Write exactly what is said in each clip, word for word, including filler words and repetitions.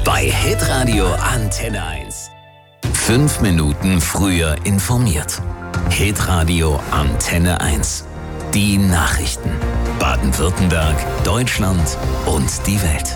bei Hitradio Antenne eins. Fünf Minuten früher informiert. Hitradio Antenne eins. Die Nachrichten. Baden-Württemberg, Deutschland und die Welt.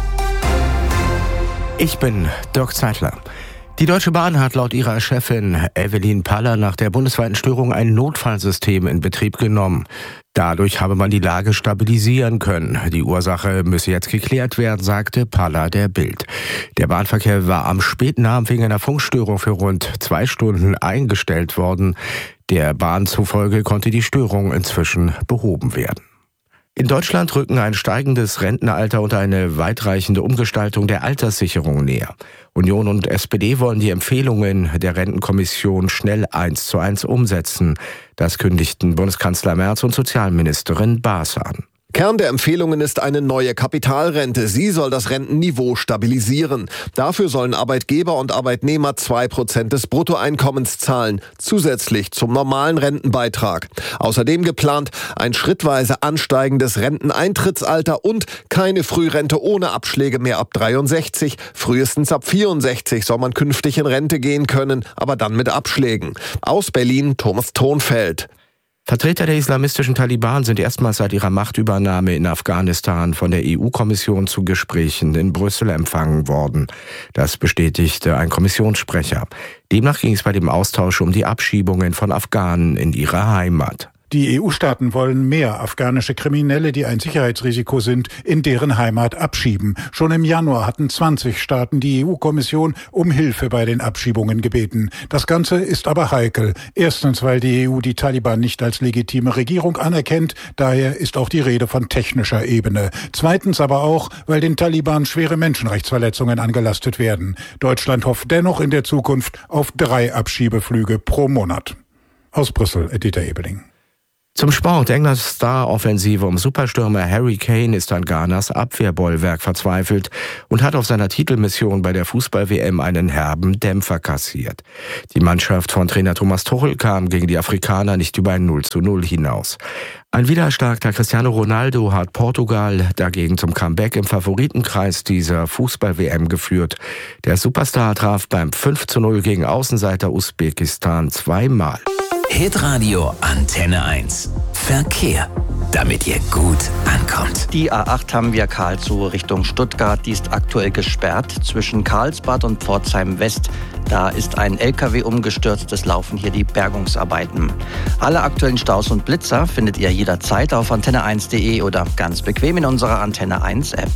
Ich bin Dirk Zeitler. Die Deutsche Bahn hat laut ihrer Chefin Evelyn Paller nach der bundesweiten Störung ein Notfallsystem in Betrieb genommen. Dadurch habe man die Lage stabilisieren können. Die Ursache müsse jetzt geklärt werden, sagte Paller der Bild. Der Bahnverkehr war am späten Abend wegen einer Funkstörung für rund zwei Stunden eingestellt worden. Der Bahn zufolge konnte die Störung inzwischen behoben werden. In Deutschland rücken ein steigendes Rentenalter und eine weitreichende Umgestaltung der Alterssicherung näher. Union und S P D wollen die Empfehlungen der Rentenkommission schnell eins zu eins umsetzen. Das kündigten Bundeskanzler Merz und Sozialministerin Baas an. Kern der Empfehlungen ist eine neue Kapitalrente. Sie soll das Rentenniveau stabilisieren. Dafür sollen Arbeitgeber und Arbeitnehmer zwei Prozent des Bruttoeinkommens zahlen, zusätzlich zum normalen Rentenbeitrag. Außerdem geplant ein schrittweise ansteigendes Renteneintrittsalter und keine Frührente ohne Abschläge mehr ab dreiundsechzig. Frühestens ab vierundsechzig soll man künftig in Rente gehen können, aber dann mit Abschlägen. Aus Berlin Thomas Thonfeld. Vertreter der islamistischen Taliban sind erstmals seit ihrer Machtübernahme in Afghanistan von der E U-Kommission zu Gesprächen in Brüssel empfangen worden. Das bestätigte ein Kommissionssprecher. Demnach ging es bei dem Austausch um die Abschiebungen von Afghanen in ihre Heimat. Die E U-Staaten wollen mehr afghanische Kriminelle, die ein Sicherheitsrisiko sind, in deren Heimat abschieben. Schon im Januar hatten zwanzig Staaten die E U-Kommission um Hilfe bei den Abschiebungen gebeten. Das Ganze ist aber heikel. Erstens, weil die E U die Taliban nicht als legitime Regierung anerkennt. Daher ist auch die Rede von technischer Ebene. Zweitens aber auch, weil den Taliban schwere Menschenrechtsverletzungen angelastet werden. Deutschland hofft dennoch in der Zukunft auf drei Abschiebeflüge pro Monat. Aus Brüssel, Dieter Ebeling. Zum Sport. Englands Star-Offensive um Superstürmer Harry Kane ist an Ghanas Abwehrbollwerk verzweifelt und hat auf seiner Titelmission bei der Fußball-W M einen herben Dämpfer kassiert. Die Mannschaft von Trainer Thomas Tuchel kam gegen die Afrikaner nicht über ein null zu null hinaus. Ein wiedererstarkter Cristiano Ronaldo hat Portugal dagegen zum Comeback im Favoritenkreis dieser Fußball-W M geführt. Der Superstar traf beim fünf zu null gegen Außenseiter Usbekistan zweimal. Hitradio Antenne eins. Verkehr, damit ihr gut ankommt. Die A acht haben wir Karlsruhe Richtung Stuttgart. Die ist aktuell gesperrt zwischen Karlsbad und Pforzheim West. Da ist ein L K W umgestürzt. Es laufen hier die Bergungsarbeiten. Alle aktuellen Staus und Blitzer findet ihr jederzeit auf antenne eins punkt de oder ganz bequem in unserer Antenne eins App.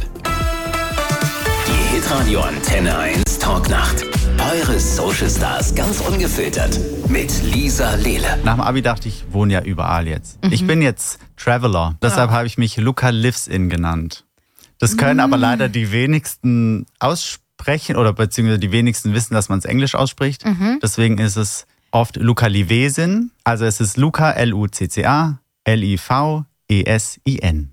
Die Hitradio Antenne eins Talknacht. Eure Social Stars ganz ungefiltert mit Lisa Lehle. Nach dem Abi dachte ich, ich wohne ja überall jetzt. Mhm. Ich bin jetzt Traveler. Deshalb ja. habe ich mich Luca Lives In genannt. Das können mhm. aber leider die wenigsten aussprechen oder beziehungsweise die wenigsten wissen, dass man es Englisch ausspricht. Mhm. Deswegen ist es oft Luca Livesin. Also es ist Luca, L U C C A, L I V E S I N.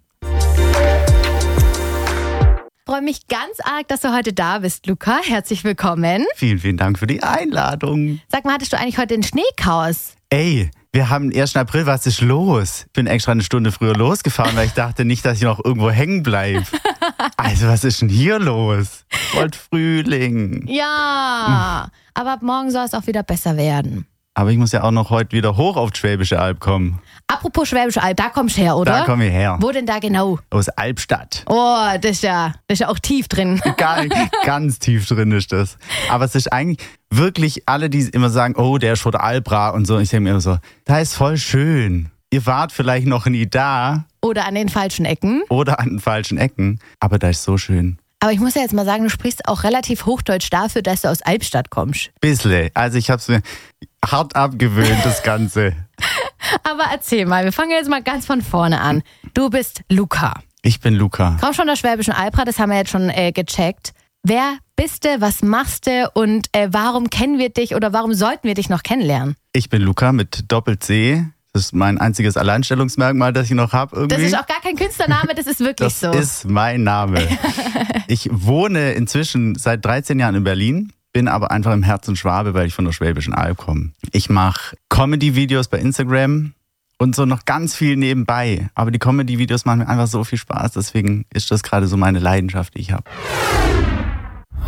Ich freue mich ganz arg, dass du heute da bist, Luca. Herzlich willkommen. Vielen, vielen Dank für die Einladung. Sag mal, hattest du eigentlich heute den Schneechaos? Ey, wir haben den ersten April, was ist los? Ich bin extra eine Stunde früher losgefahren, weil ich dachte nicht, dass ich noch irgendwo hängen bleibe. Also was ist denn hier los? Wollt Frühling. Ja, hm. aber ab morgen soll es auch wieder besser werden. Aber ich muss ja auch noch heute wieder hoch auf die Schwäbische Alb kommen. Apropos Schwäbische Alb, da kommst du her, oder? Da komme ich her. Wo denn da genau? Aus Albstadt. Oh, das ist ja, das ist ja auch tief drin. Ganz, ganz tief drin ist das. Aber es ist eigentlich wirklich alle, die immer sagen, oh, der ist von der Albra und so. Ich denke mir immer so, da ist voll schön. Ihr wart vielleicht noch nie da. Oder an den falschen Ecken. Oder an den falschen Ecken. Aber da ist so schön. Aber ich muss ja jetzt mal sagen, du sprichst auch relativ Hochdeutsch dafür, dass du aus Albstadt kommst. Bissle. Also ich habe es mir hart abgewöhnt, das Ganze. Aber erzähl mal, wir fangen jetzt mal ganz von vorne an. Du bist Luca. Ich bin Luca. Komm schon aus der Schwäbischen Albra, das haben wir jetzt schon äh, gecheckt. Wer bist du, was machst du und äh, warum kennen wir dich oder warum sollten wir dich noch kennenlernen? Ich bin Luca mit Doppel-C. Das ist mein einziges Alleinstellungsmerkmal, das ich noch habe irgendwie. Das ist auch gar kein Künstlername, das ist wirklich das so. Das ist mein Name. Ich wohne inzwischen seit dreizehn Jahren in Berlin, bin aber einfach im Herzen Schwabe, weil ich von der Schwäbischen Alb komme. Ich mache Comedy-Videos bei Instagram und so noch ganz viel nebenbei. Aber die Comedy-Videos machen mir einfach so viel Spaß, deswegen ist das gerade so meine Leidenschaft, die ich habe. Oh,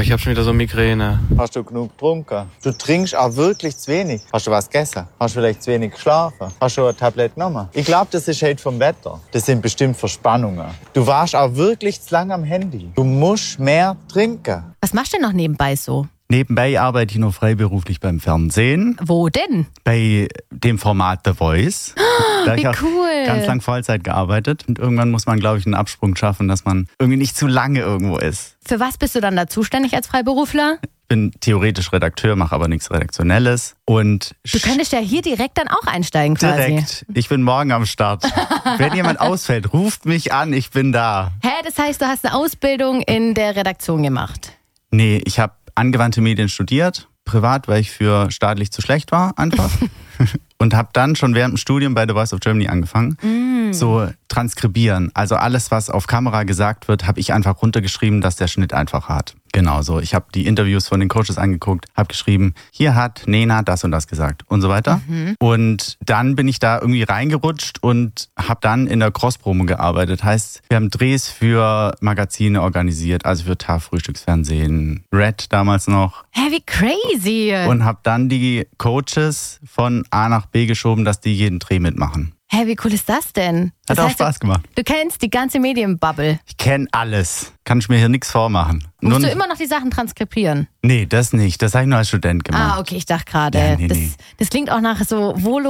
ich habe schon wieder so Migräne. Hast du genug getrunken? Du trinkst auch wirklich zu wenig. Hast du was gegessen? Hast du vielleicht zu wenig geschlafen? Hast du ein Tablett genommen? Ich glaube, das ist halt vom Wetter. Das sind bestimmt Verspannungen. Du warst auch wirklich zu lange am Handy. Du musst mehr trinken. Was machst du denn noch nebenbei so? Nebenbei arbeite ich noch freiberuflich beim Fernsehen. Wo denn? Bei dem Format The Voice. Da habe ich auch cool. ganz lang Vollzeit gearbeitet. Und irgendwann muss man, glaube ich, einen Absprung schaffen, dass man irgendwie nicht zu lange irgendwo ist. Für was bist du dann da zuständig als Freiberufler? Ich bin theoretisch Redakteur, mache aber nichts Redaktionelles. Und du könntest ja hier direkt dann auch einsteigen quasi. Direkt. Ich bin morgen am Start. Wenn jemand ausfällt, ruft mich an, ich bin da. Hä, das heißt, du hast eine Ausbildung in der Redaktion gemacht? Nee, ich habe angewandte Medien studiert, privat, weil ich für staatlich zu schlecht war, einfach. Und habe dann schon während dem Studium bei The Voice of Germany angefangen, mm. so transkribieren. Also alles, was auf Kamera gesagt wird, habe ich einfach runtergeschrieben, dass der Schnitt einfach hat. Genau so. Ich habe die Interviews von den Coaches angeguckt, habe geschrieben, hier hat Nena das und das gesagt und so weiter. Mhm. Und dann bin ich da irgendwie reingerutscht und habe dann in der Cross-Promo gearbeitet. Heißt, wir haben Drehs für Magazine organisiert, also für T A F, Frühstücksfernsehen, Red damals noch. Hä, wie crazy! Und habe dann die Coaches von A nach B geschoben, dass die jeden Dreh mitmachen. Hä, wie cool ist das denn? Das Hat auch heißt, Spaß gemacht. Du, du kennst die ganze Medienbubble. Ich kenne alles. Kann ich mir hier nichts vormachen. Musst Nun, du immer noch die Sachen transkribieren? Nee, das nicht. Das habe ich nur als Student gemacht. Ah, okay, ich dachte gerade, Ja, nee, das, nee. das klingt auch nach so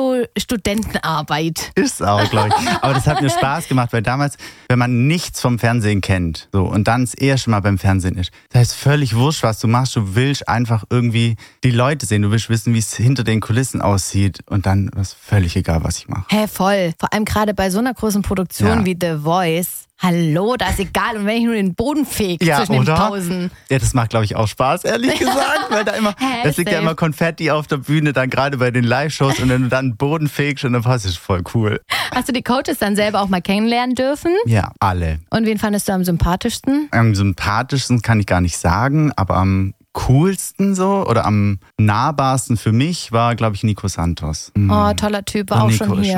Volo-Studentenarbeit. Ist auch, glaube ich. Aber das hat mir Spaß gemacht, weil damals, wenn man nichts vom Fernsehen kennt so und dann das erste Mal beim Fernsehen ist, das heißt völlig wurscht, was du machst. Du willst einfach irgendwie die Leute sehen. Du willst wissen, wie es hinter den Kulissen aussieht und dann ist völlig egal, was ich mache. Hä, voll. Vor allem gerade bei so einer großen Produktion Ja. wie The Voice. Hallo, da ist egal. Und wenn ich nur den Boden fege Ja, zwischen oder? den Pausen. Ja, das macht, glaube ich, auch Spaß, ehrlich gesagt, weil da immer, Hä, es liegt ja safe. immer Konfetti auf der Bühne, dann gerade bei den Live-Shows und wenn du dann den Boden fegst und dann passt es voll cool. Hast du die Coaches dann selber auch mal kennenlernen dürfen? Ja, alle. Und wen fandest du am sympathischsten? Am sympathischsten kann ich gar nicht sagen, aber am coolsten so oder am nahbarsten für mich war, glaube ich, Nico Santos. Oh, toller Typ, war Und auch Nico schon ist hier.